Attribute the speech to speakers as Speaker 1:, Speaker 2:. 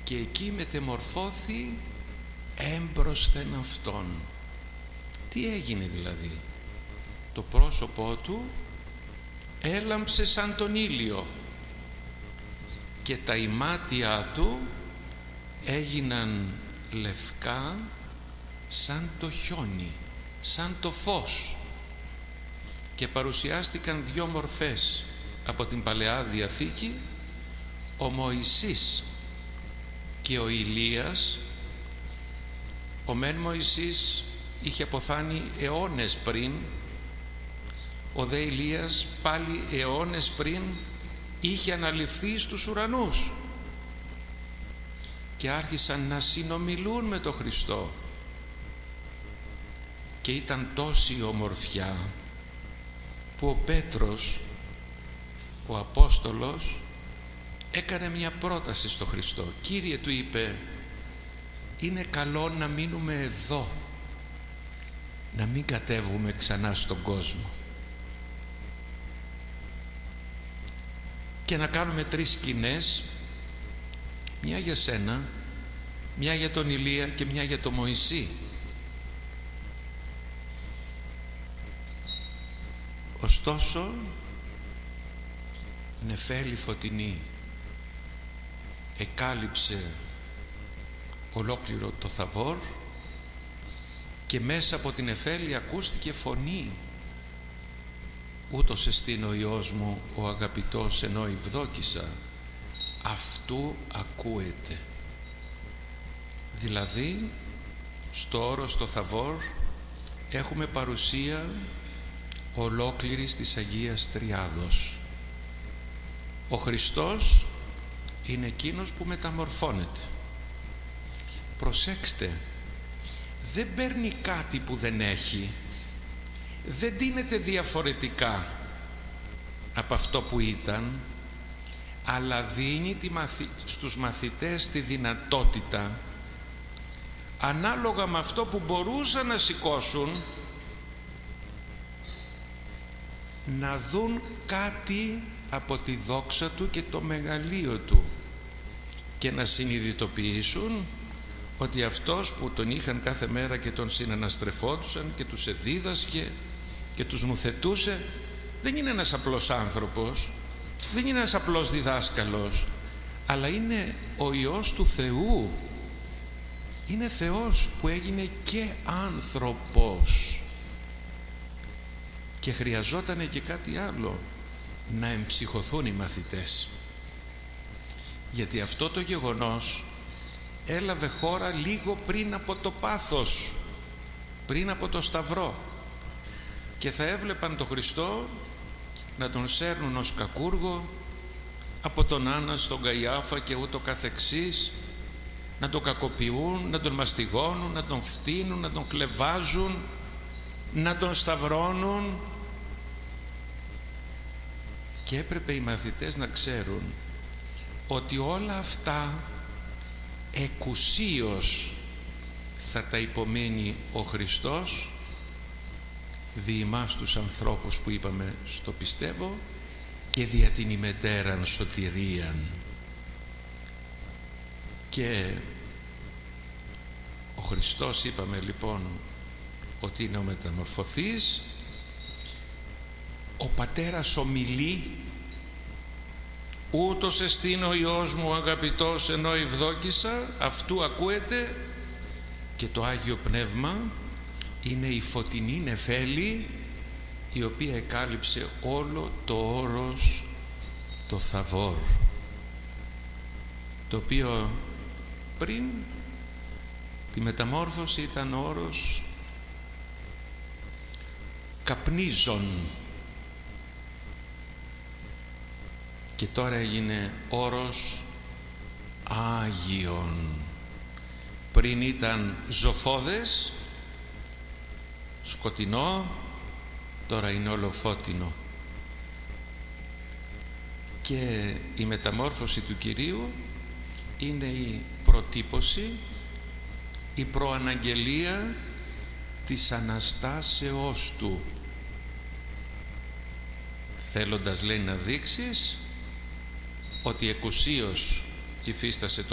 Speaker 1: και εκεί μετεμορφώθη έμπροσθεν αυτόν. Τι έγινε δηλαδή? Το πρόσωπό του έλαμψε σαν τον ήλιο και τα ημάτια του έγιναν λευκά σαν το χιόνι, σαν το φως, και παρουσιάστηκαν δυο μορφές από την Παλαιά Διαθήκη, ο Μωυσής και ο Ηλίας. Ο μεν Μωυσής είχε αποθάνει αιώνες πριν, ο δε Ηλίας πάλι αιώνες πριν είχε αναληφθεί στους ουρανούς και άρχισαν να συνομιλούν με τον Χριστό, και ήταν τόση ομορφιά που ο Πέτρος, ο Απόστολος, έκανε μια πρόταση στο Χριστό. Κύριε, του είπε, είναι καλό να μείνουμε εδώ, να μην κατέβουμε ξανά στον κόσμο, και να κάνουμε 3 σκηνές, μια για σένα, μια για τον Ηλία και μια για τον Μωυσή. Ωστόσο, νεφέλη φωτεινή εκάλυψε ολόκληρο το Θαβόρ, και μέσα από την νεφέλη ακούστηκε φωνή, ούτως εστίν ο Υιός μου ο αγαπητός, ενώ ευδόκησα, αυτού ακούεται. Δηλαδή, στο όρος το Θαβόρ έχουμε παρουσία ολόκληρης της Αγίας Τριάδος. Ο Χριστός είναι εκείνος που μεταμορφώνεται. Προσέξτε, δεν παίρνει κάτι που δεν έχει, δεν ντύνεται διαφορετικά από αυτό που ήταν, αλλά δίνει στους μαθητές τη δυνατότητα, ανάλογα με αυτό που μπορούσαν να σηκώσουν, να δουν κάτι από τη δόξα του και το μεγαλείο του, και να συνειδητοποιήσουν ότι αυτός που τον είχαν κάθε μέρα και τον συναναστρεφόντουσαν και τους εδίδασκε και τους νουθετούσε, δεν είναι ένας απλός άνθρωπος, δεν είναι ένας απλός διδάσκαλος, αλλά είναι ο Υιός του Θεού, είναι Θεός που έγινε και άνθρωπος. Και χρειαζόταν και κάτι άλλο, να εμψυχωθούν οι μαθητές, γιατί αυτό το γεγονός έλαβε χώρα λίγο πριν από το πάθος, πριν από το Σταυρό, και θα έβλεπαν τον Χριστό να τον σέρνουν ως κακούργο από τον Άννα στον Καϊάφα και ούτω καθεξής, να τον κακοποιούν, να τον μαστιγώνουν, να τον φτύνουν, να τον κλεβάζουν, να τον σταυρώνουν, και έπρεπε οι μαθητές να ξέρουν ότι όλα αυτά εκουσίως θα τα υπομείνει ο Χριστός δι' ημάς τους ανθρώπους που είπαμε στο πιστεύω, και δια την ημετέραν σωτηρίαν. Και ο Χριστός, είπαμε λοιπόν ότι είναι ο μεταμορφωθής, ο Πατέρας ομιλεί, ούτως εστίν ο Υιός μου αγαπητός, ενώ ευδόκησα, αυτού ακούεται, και το Άγιο Πνεύμα είναι η φωτεινή νεφέλη η οποία εκάλυψε όλο το όρος το Θαβόρ, το οποίο πριν τη μεταμόρφωση ήταν όρος καπνίζων, και τώρα έγινε όρος Άγιον. Πριν ήταν ζωφώδες, σκοτεινό, τώρα είναι όλο φώτινο. Και η μεταμόρφωση του Κυρίου είναι η προτύπωση, η προαναγγελία της Αναστάσεώς Του, θέλοντας, λέει, να δείξεις ότι εκουσίως υφίστασε το